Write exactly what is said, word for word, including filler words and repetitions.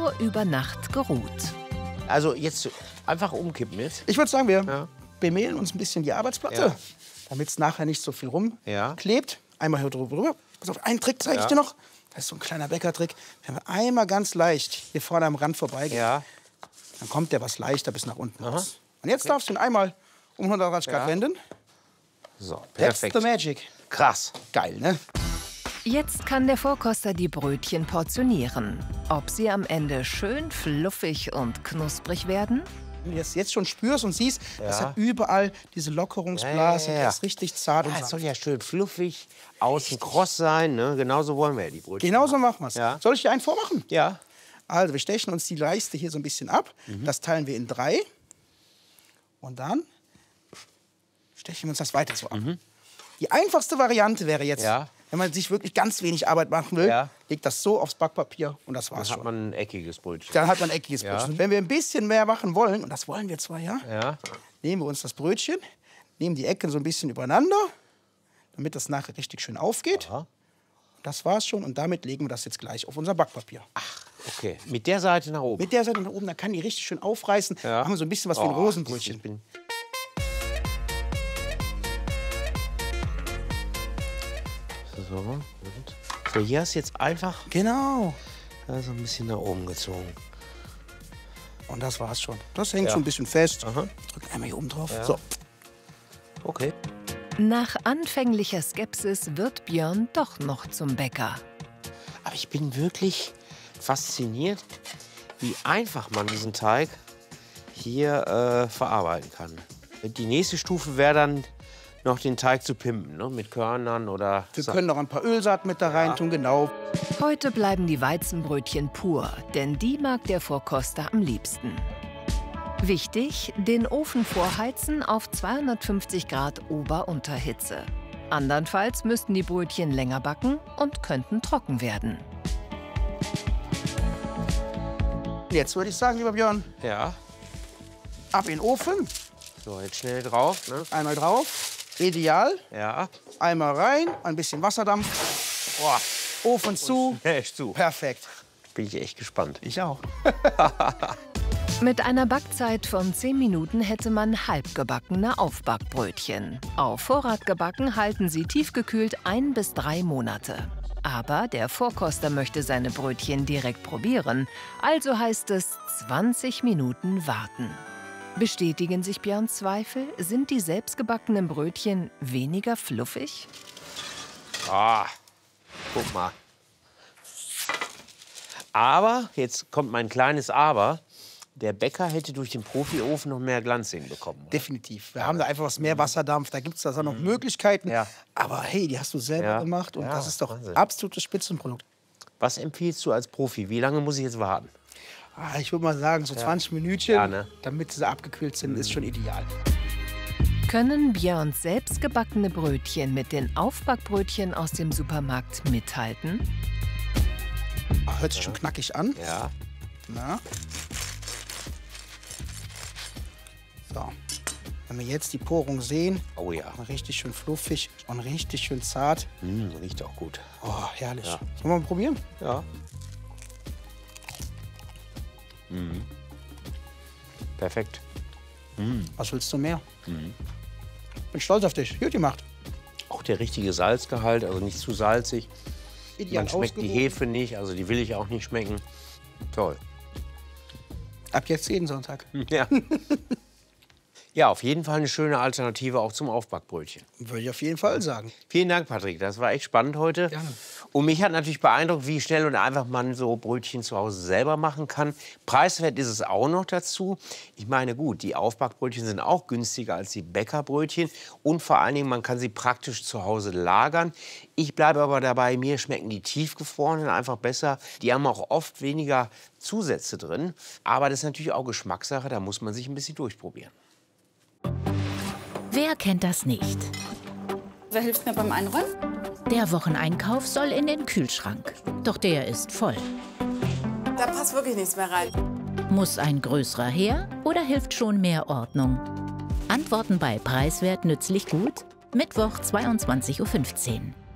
nur über Nacht geruht. Also jetzt einfach umkippen jetzt? Ich würde sagen, wir Ja. bemehlen uns ein bisschen die Arbeitsplatte, Ja. damit es nachher nicht so viel Ja. rumklebt. Einmal hier drüber. Pass auf, einen Trick zeige ich Ja. dir noch. Das ist so ein kleiner Bäckertrick. Wenn wir einmal ganz leicht hier vorne am Rand vorbeigehen, Ja. dann kommt der was leichter bis nach unten Aha. raus. Und jetzt darfst du ihn einmal um hundertachtzig Grad Ja. wenden. So, That's perfekt. the magic. Krass. Geil, ne? Jetzt kann der Vorkoster die Brötchen portionieren. Ob sie am Ende schön fluffig und knusprig werden? Wenn du das jetzt schon spürst und siehst, das Ja. hat überall diese Lockerungsblase, Ja, ja, ja. das ist richtig zart Ja, und es sanft. soll ja schön fluffig, außen kross sein. Ne? Genauso wollen wir ja die Brötchen. Genauso machen wir es. Ja. Soll ich dir einen vormachen? Ja. Also, wir stechen uns die Leiste hier so ein bisschen ab. Mhm. Das teilen wir in drei. Und dann stechen wir uns das weiter so ab. Die einfachste Variante wäre jetzt, Mhm. Ja. wenn man sich wirklich ganz wenig Arbeit machen will, Ja. legt das so aufs Backpapier und das war's Dann hat schon. man ein eckiges Brötchen. Dann hat man ein eckiges Ja. Brötchen. Wenn wir ein bisschen mehr machen wollen, und das wollen wir zwar, ja, Ja. nehmen wir uns das Brötchen, nehmen die Ecken so ein bisschen übereinander, damit das nachher richtig schön aufgeht. Aha. Das war's schon und damit legen wir das jetzt gleich auf unser Backpapier. Okay. Mit der Seite nach oben. Mit der Seite nach oben, dann kann die richtig schön aufreißen. Ja. Haben wir so ein bisschen was wie ein Oh, Rosenbrötchen. ich bin- So, und? So, hier hast du jetzt einfach Genau. so ein bisschen nach oben gezogen. Und das war's schon. Das hängt Ja. schon ein bisschen fest. Aha. Drück einmal hier oben drauf. Ja. So. Okay. Nach anfänglicher Skepsis wird Björn doch noch zum Bäcker. Aber ich bin wirklich fasziniert, wie einfach man diesen Teig hier äh, verarbeiten kann. Die nächste Stufe wäre dann noch den Teig zu pimpen, ne? Mit Körnern oder... Wir können noch ein paar Ölsaaten mit da rein tun, genau. Heute bleiben die Weizenbrötchen pur, denn die mag der Vorkoster am liebsten. Wichtig, den Ofen vorheizen auf zweihundertfünfzig Grad Ober-Unterhitze. Andernfalls müssten die Brötchen länger backen und könnten trocken werden. Jetzt würde ich sagen, lieber Björn, Ja. ab in den Ofen. So, jetzt schnell drauf. Ne? Einmal drauf. Ideal. Ja. Einmal rein, ein bisschen Wasserdampf. Boah, Ofen zu. echt zu. Perfekt. Bin ich echt gespannt. Ich auch. Mit einer Backzeit von zehn Minuten hätte man halbgebackene Aufbackbrötchen. Auf Vorrat gebacken halten sie tiefgekühlt ein bis drei Monate. Aber der Vorkoster möchte seine Brötchen direkt probieren. Also heißt es zwanzig Minuten warten. Bestätigen sich Björns Zweifel? Sind die selbstgebackenen Brötchen weniger fluffig? Ah, guck mal. Aber, jetzt kommt mein kleines Aber, der Bäcker hätte durch den Profiofen noch mehr Glanz hinbekommen. Definitiv. Wir haben da einfach was mehr Wasserdampf. Da gibt es da noch Möglichkeiten. Ja. Aber hey, die hast du selber Ja. gemacht. Und Ja, das ist doch Wahnsinn. absolutes Spitzenprodukt. Was empfiehlst du als Profi? Wie lange muss ich jetzt warten? Ah, ich würde mal sagen, so zwanzig Minütchen, Ja, ne? damit sie abgekühlt sind, ist schon ideal. Können Björns selbstgebackene Brötchen mit den Aufbackbrötchen aus dem Supermarkt mithalten? Ah, hört sich schon knackig an. Ja. Na? So. Wenn wir jetzt die Porung sehen, Oh ja. richtig schön fluffig und richtig schön zart. Mm, riecht auch gut. Oh, herrlich. Ja. Sollen wir mal probieren? Ja. Mhm. Perfekt. Was willst du mehr? Bin stolz auf dich. Gut gemacht. Auch der richtige Salzgehalt, also nicht zu salzig. Ideal Man schmeckt die ausgewogen. Hefe nicht, also die will ich auch nicht schmecken. Toll. Ab jetzt jeden Sonntag. Ja. Ja, auf jeden Fall eine schöne Alternative auch zum Aufbackbrötchen. Würde ich auf jeden Fall sagen. Vielen Dank, Patrick. Das war echt spannend heute. Gerne. Und mich hat natürlich beeindruckt, wie schnell und einfach man so Brötchen zu Hause selber machen kann. Preiswert ist es auch noch dazu. Ich meine, gut, die Aufbackbrötchen sind auch günstiger als die Bäckerbrötchen. Und vor allen Dingen, man kann sie praktisch zu Hause lagern. Ich bleibe aber dabei, mir schmecken die tiefgefrorenen einfach besser. Die haben auch oft weniger Zusätze drin. Aber das ist natürlich auch Geschmackssache, da muss man sich ein bisschen durchprobieren. Wer kennt das nicht? Wer hilft mir beim Einräumen? Der Wocheneinkauf soll in den Kühlschrank. Doch der ist voll. Da passt wirklich nichts mehr rein. Muss ein größerer her oder hilft schon mehr Ordnung? Antworten bei Preiswert nützlich gut? Mittwoch zweiundzwanzig Uhr fünfzehn.